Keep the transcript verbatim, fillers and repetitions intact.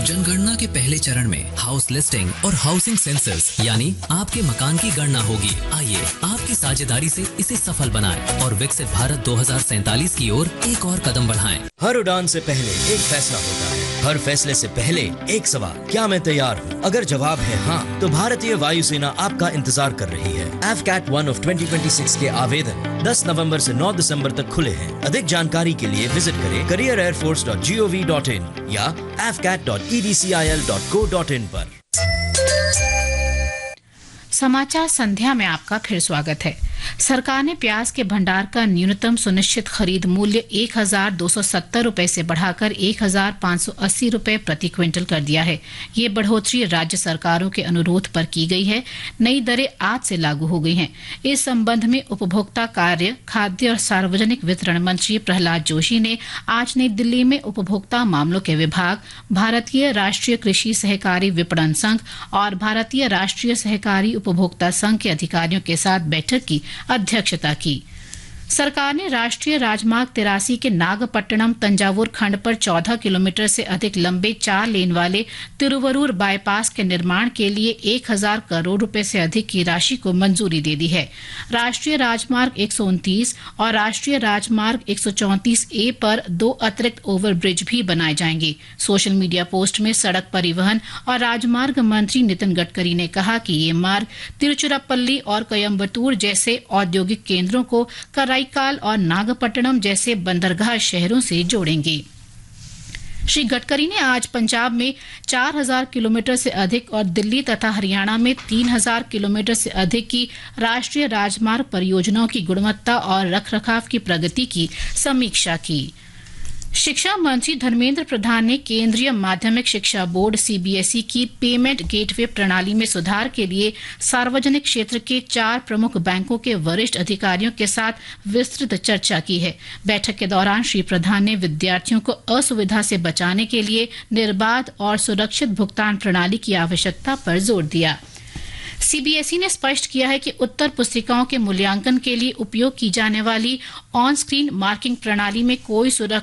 जनगणना के पहले चरण में हाउस लिस्टिंग और हाउसिंग सेंसस यानी आपके मकान की गणना होगी। आइए आपकी साझेदारी से इसे सफल बनाएं और विकसित भारत दो हज़ार सैंतालीस की ओर एक और कदम बढ़ाएं। हर उड़ान से पहले एक फैसला होता है, हर फैसले से पहले एक सवाल, क्या मैं तैयार हूँ? अगर जवाब है हाँ, तो भारतीय वायुसेना आपका इंतजार कर रही है। F cat one of twenty twenty six के आवेदन दस नवंबर से नौ दिसंबर तक खुले हैं। अधिक जानकारी के लिए विजिट करें career air force dot G O V dot in या F cat dot E D C I L dot co dot in पर। समाचार संध्या में आपका फिर स्वागत है। सरकार ने प्याज के भंडार का न्यूनतम सुनिश्चित खरीद मूल्य एक हजार दो सौ सत्तर रुपए से बढ़ाकर एक हजार पाँच सौ अस्सी रुपए प्रति क्विंटल कर दिया है। ये बढ़ोतरी राज्य सरकारों के अनुरोध पर की गई है। नई दरें आज से लागू हो गई हैं। इस संबंध में उपभोक्ता कार्य, खाद्य और सार्वजनिक वितरण मंत्री प्रहलाद जोशी ने आज नई दिल्ली में उपभोक्ता मामलों के विभाग, भारतीय राष्ट्रीय कृषि सहकारी विपणन संघ और भारतीय राष्ट्रीय सहकारी उपभोक्ता संघ के अधिकारियों के साथ बैठक की अध्यक्षता की। सरकार ने राष्ट्रीय राजमार्ग तिरासी के नागपट्टनम तंजावुर खंड पर चौदह किलोमीटर से अधिक लंबे चार लेन वाले तिरुवरूर बाईपास के निर्माण के लिए एक हजार करोड़ रुपए से अधिक की राशि को मंजूरी दे दी है। राष्ट्रीय राजमार्ग एक सौ उनतीस और राष्ट्रीय राजमार्ग एक सौ चौंतीस ए पर दो अतिरिक्त ओवरब्रिज भी बनाए जाएंगे। सोशल मीडिया पोस्ट में सड़क परिवहन और राजमार्ग मंत्री नितिन गडकरी ने कहा कि ये मार्ग तिरुचिरापल्ली और कोयम्बटूर जैसे औद्योगिक केंद्रों को काल और नागपट्टनम जैसे बंदरगाह शहरों से जोड़ेंगे। श्री गडकरी ने आज पंजाब में चार हजार किलोमीटर से अधिक और दिल्ली तथा हरियाणा में तीन हजार किलोमीटर से अधिक की राष्ट्रीय राजमार्ग परियोजनाओं की गुणवत्ता और रखरखाव की प्रगति की समीक्षा की। शिक्षा मंत्री धर्मेंद्र प्रधान ने केंद्रीय माध्यमिक शिक्षा board C B S E की पेमेंट गेटवे प्रणाली में सुधार के लिए सार्वजनिक क्षेत्र के चार प्रमुख बैंकों के वरिष्ठ अधिकारियों के साथ विस्तृत चर्चा की है। बैठक के दौरान श्री प्रधान ने विद्यार्थियों को असुविधा से बचाने के लिए निर्बाध और सुरक्षित भुगतान प्रणाली की आवश्यकता पर जोर दिया। सी बी एस ई ने स्पष्ट किया है कि उत्तर पुस्तिकाओं के मूल्यांकन के लिए उपयोग की जाने वाली ऑन स्क्रीन मार्किंग प्रणाली में कोई